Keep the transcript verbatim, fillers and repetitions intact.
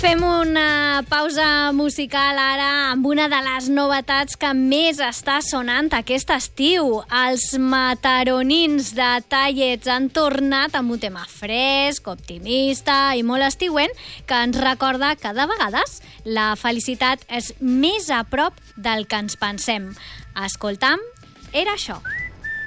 Fem una pausa musical ara amb una de les novetats que més està sonant aquest estiu. Els mataronins de Tallets han tornat amb un tema fresc, optimista i molt estiuent que ens recorda que de vegades la felicitat és més a prop del que ens pensem. Escoltam, era això.